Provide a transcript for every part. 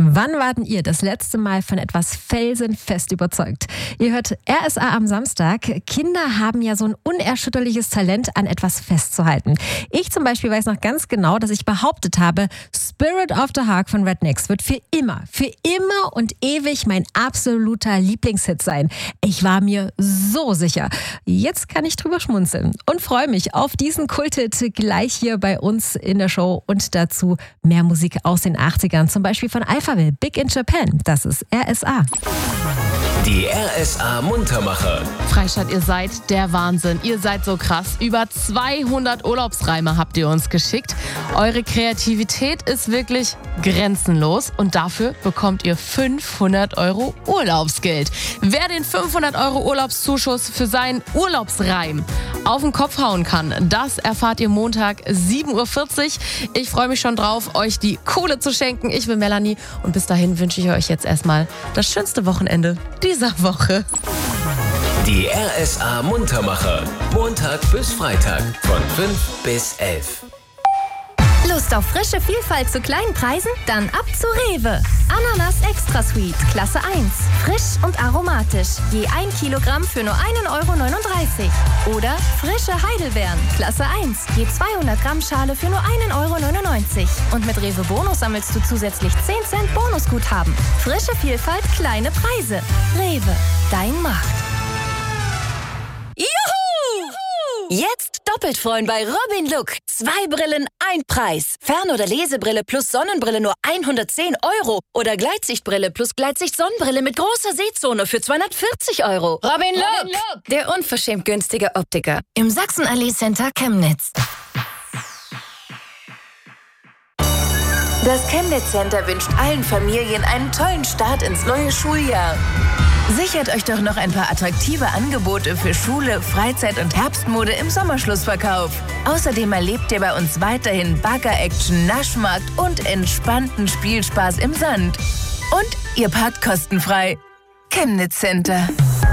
Wann warten ihr das letzte Mal von etwas felsenfest überzeugt? Ihr hört RSA am Samstag. Kinder haben ja so ein unerschütterliches Talent, an etwas festzuhalten. Ich zum Beispiel weiß noch ganz genau, dass ich behauptet habe, Spirit of the Heart von Rednex wird für immer und ewig mein absoluter Lieblingshit sein. Ich war mir so sicher. Jetzt kann ich drüber schmunzeln und freue mich auf diesen Kulthit gleich hier bei uns in der Show und dazu mehr Musik aus den 80ern, zum Beispiel von Alphaville, Big in Japan. Das ist RSA. Die RSA Muntermacher. Freistadt, ihr seid der Wahnsinn. Ihr seid so krass. Über 200 Urlaubsreime habt ihr uns geschickt. Eure Kreativität ist wirklich grenzenlos und dafür bekommt ihr 500 € Urlaubsgeld. Wer den 500 € Urlaubszuschuss für seinen Urlaubsreim auf den Kopf hauen kann, das erfahrt ihr Montag 7:40 Uhr. Ich freue mich schon drauf, euch die Kohle zu schenken. Ich bin Melanie und bis dahin wünsche ich euch jetzt erstmal das schönste Wochenende dieser Woche. Die RSA Muntermacher. Montag bis Freitag von 5 bis 11. Lust auf frische Vielfalt zu kleinen Preisen? Dann ab zu Rewe. Ananas Extra Sweet, Klasse 1. Frisch und aromatisch. Je 1 Kilogramm für nur 1,39 €. Oder frische Heidelbeeren, Klasse 1. Je 200 Gramm Schale für nur 1,99 €. Und mit Rewe Bonus sammelst du zusätzlich 10 Cent Bonusguthaben. Frische Vielfalt, kleine Preise. Rewe, dein Markt. Jetzt doppelt freuen bei Robin Look. 2 Brillen, 1 Preis. Fern- oder Lesebrille plus Sonnenbrille nur 110 € Oder Gleitsichtbrille plus Gleitsicht-Sonnenbrille mit großer Sehzone für 240 €. Robin Look, der unverschämt günstige Optiker. Im Sachsenallee Center Chemnitz. Das Chemnitz Center wünscht allen Familien einen tollen Start ins neue Schuljahr. Sichert euch doch noch ein paar attraktive Angebote für Schule, Freizeit und Herbstmode im Sommerschlussverkauf. Außerdem erlebt ihr bei uns weiterhin Bagger-Action, Naschmarkt und entspannten Spielspaß im Sand. Und ihr parkt kostenfrei. Chemnitz Center.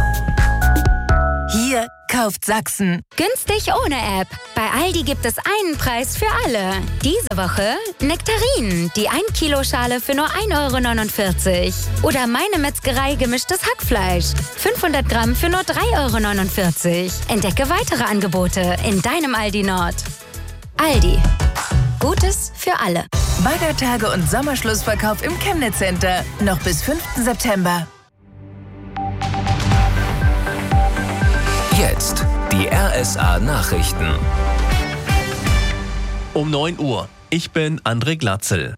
Hier kauft Sachsen. Günstig ohne App. Bei Aldi gibt es einen Preis für alle. Diese Woche Nektarinen, die 1 Kilo Schale für nur 1,49 €. Oder Meine Metzgerei gemischtes Hackfleisch. 500 Gramm für nur 3,49 €. Entdecke weitere Angebote in deinem Aldi Nord. Aldi. Gutes für alle. Baggertage und Sommerschlussverkauf im Chemnitz Center. Noch bis 5. September. Jetzt die RSA Nachrichten. Um 9 Uhr. Ich bin André Glatzel.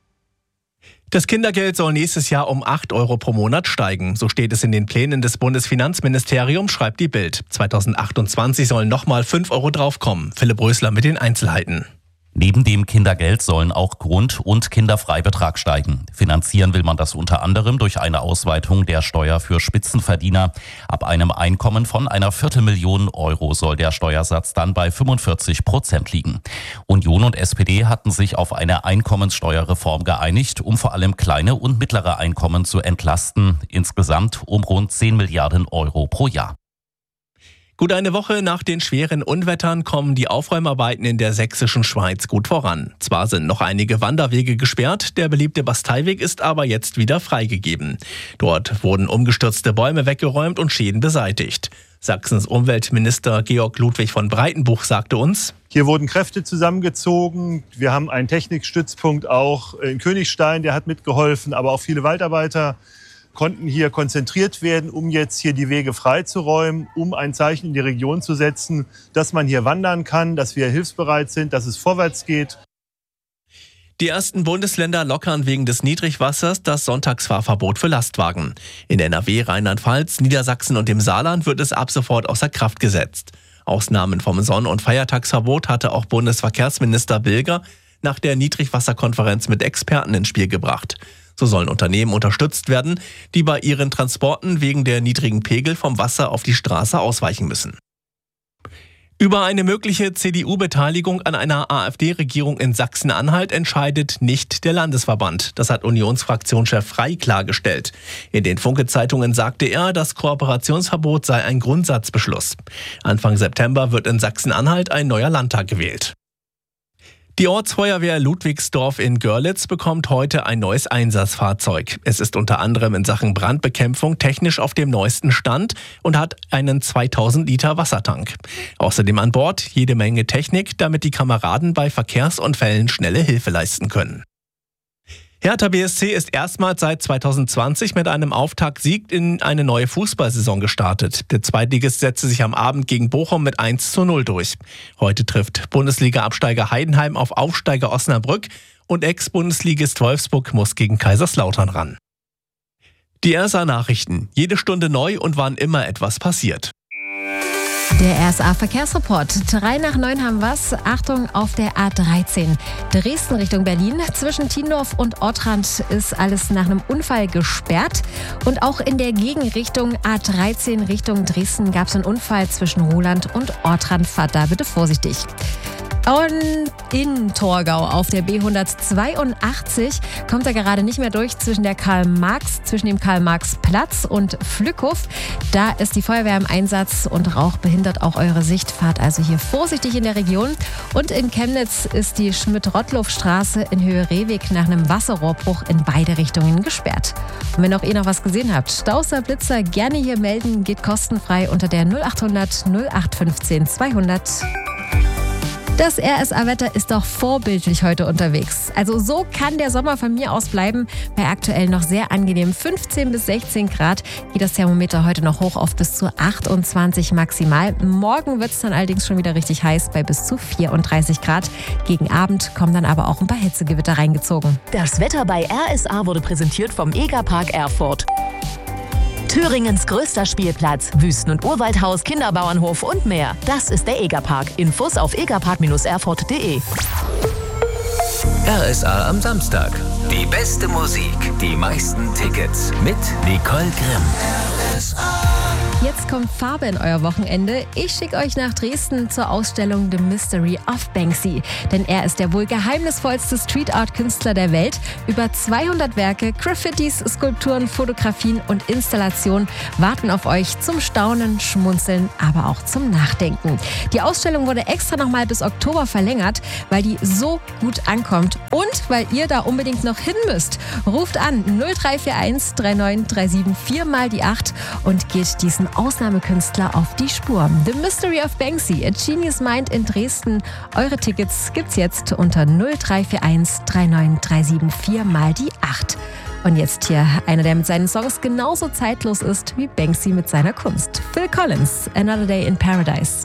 Das Kindergeld soll nächstes Jahr um 8 € pro Monat steigen. So steht es in den Plänen des Bundesfinanzministeriums, schreibt die Bild. 2028 sollen nochmal 5 € draufkommen. Philipp Rösler mit den Einzelheiten. Neben dem Kindergeld sollen auch Grund- und Kinderfreibetrag steigen. Finanzieren will man das unter anderem durch eine Ausweitung der Steuer für Spitzenverdiener. Ab einem Einkommen von einer 250.000 € soll der Steuersatz dann bei 45% liegen. Union und SPD hatten sich auf eine Einkommenssteuerreform geeinigt, um vor allem kleine und mittlere Einkommen zu entlasten. Insgesamt um rund 10 Milliarden € pro Jahr. Gut eine Woche nach den schweren Unwettern kommen die Aufräumarbeiten in der sächsischen Schweiz gut voran. Zwar sind noch einige Wanderwege gesperrt, der beliebte Basteiweg ist aber jetzt wieder freigegeben. Dort wurden umgestürzte Bäume weggeräumt und Schäden beseitigt. Sachsens Umweltminister Georg Ludwig von Breitenbuch sagte uns: Hier wurden Kräfte zusammengezogen. Wir haben einen Technikstützpunkt auch in Königstein, der hat mitgeholfen, aber auch viele Waldarbeiter konnten hier konzentriert werden, um jetzt hier die Wege freizuräumen, um ein Zeichen in die Region zu setzen, dass man hier wandern kann, dass wir hilfsbereit sind, dass es vorwärts geht. Die ersten Bundesländer lockern wegen des Niedrigwassers das Sonntagsfahrverbot für Lastwagen. In NRW, Rheinland-Pfalz, Niedersachsen und dem Saarland wird es ab sofort außer Kraft gesetzt. Ausnahmen vom Sonn- und Feiertagsverbot hatte auch Bundesverkehrsminister Bilger nach der Niedrigwasserkonferenz mit Experten ins Spiel gebracht. So sollen Unternehmen unterstützt werden, die bei ihren Transporten wegen der niedrigen Pegel vom Wasser auf die Straße ausweichen müssen. Über eine mögliche CDU-Beteiligung an einer AfD-Regierung in Sachsen-Anhalt entscheidet nicht der Landesverband. Das hat Unionsfraktionschef Frey klargestellt. In den Funke-Zeitungen sagte er, das Kooperationsverbot sei ein Grundsatzbeschluss. Anfang September wird in Sachsen-Anhalt ein neuer Landtag gewählt. Die Ortsfeuerwehr Ludwigsdorf in Görlitz bekommt heute ein neues Einsatzfahrzeug. Es ist unter anderem in Sachen Brandbekämpfung technisch auf dem neuesten Stand und hat einen 2000 Liter Wassertank. Außerdem an Bord jede Menge Technik, damit die Kameraden bei Verkehrsunfällen schnelle Hilfe leisten können. Hertha BSC ist erstmals seit 2020 mit einem Auftaktsieg in eine neue Fußballsaison gestartet. Der Zweitligist setzte sich am Abend gegen Bochum mit 1:0 durch. Heute trifft Bundesliga-Absteiger Heidenheim auf Aufsteiger Osnabrück und Ex-Bundesligist Wolfsburg muss gegen Kaiserslautern ran. Die RSA-Nachrichten. Jede Stunde neu und wann immer etwas passiert. Der RSA-Verkehrsreport. 8:03 haben wir's. Achtung auf der A13. Dresden Richtung Berlin. Zwischen Tiendorf und Ortrand ist alles nach einem Unfall gesperrt. Und auch in der Gegenrichtung A13 Richtung Dresden gab es einen Unfall zwischen Roland und Ortrand. Fahrt da bitte vorsichtig. Und in Torgau auf der B182 kommt er gerade nicht mehr durch zwischen dem Karl-Marx-Platz und Flückhof. Da ist die Feuerwehr im Einsatz und Rauch behindert auch eure Sicht. Fahrt also hier vorsichtig in der Region. Und in Chemnitz ist die Schmidt-Rottloff-Straße in Höhe Rehweg nach einem Wasserrohrbruch in beide Richtungen gesperrt. Und wenn auch ihr noch was gesehen habt, Stausser, Blitzer, gerne hier melden. Geht kostenfrei unter der 0800 0815 200. Das RSA-Wetter ist doch vorbildlich heute unterwegs. Also so kann der Sommer von mir aus bleiben. Bei aktuell noch sehr angenehm 15 bis 16 Grad geht das Thermometer heute noch hoch auf bis zu 28 maximal. Morgen wird es dann allerdings schon wieder richtig heiß bei bis zu 34 Grad. Gegen Abend kommen dann aber auch ein paar Hitzegewitter reingezogen. Das Wetter bei RSA wurde präsentiert vom Egerpark Erfurt. Thüringens größter Spielplatz, Wüsten- und Urwaldhaus, Kinderbauernhof und mehr. Das ist der Egerpark. Infos auf egerpark-erfurt.de. RSA am Samstag. Die beste Musik, die meisten Tickets mit Nicole Grimm. Jetzt kommt Farbe in euer Wochenende. Ich schicke euch nach Dresden zur Ausstellung The Mystery of Banksy. Denn er ist der wohl geheimnisvollste Street-Art-Künstler der Welt. Über 200 Werke, Graffitis, Skulpturen, Fotografien und Installationen warten auf euch zum Staunen, Schmunzeln, aber auch zum Nachdenken. Die Ausstellung wurde extra nochmal bis Oktober verlängert, weil die so gut ankommt und weil ihr da unbedingt noch hin müsst. Ruft an 0341 3937 4 mal die 8 und geht diesen Ausnahmekünstler auf die Spur. The Mystery of Banksy, A Genius Mind in Dresden. Eure Tickets gibt's jetzt unter 0341 3937 4 mal die 8. Und jetzt hier einer, der mit seinen Songs genauso zeitlos ist wie Banksy mit seiner Kunst. Phil Collins, Another Day in Paradise.